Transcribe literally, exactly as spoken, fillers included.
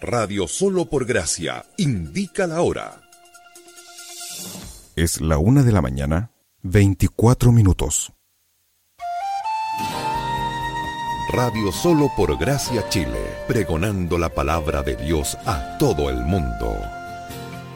Radio Solo por Gracia indica la hora. Es la una de la mañana, veinticuatro minutos. Radio Solo por Gracia Chile, pregonando la palabra de Dios a todo el mundo.